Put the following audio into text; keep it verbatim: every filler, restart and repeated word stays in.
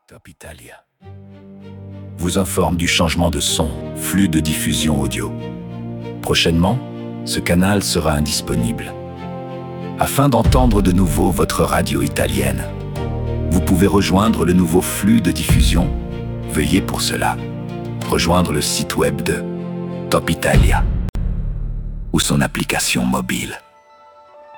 Top Italia vous informe du changement de son, flux de diffusion audio. Prochainement, ce canal sera indisponible. Afin d'entendre de nouveau votre radio italienne, vous pouvez rejoindre le nouveau flux de diffusion. Veuillez pour cela rejoindre le site web de Top Italia ou son application mobile.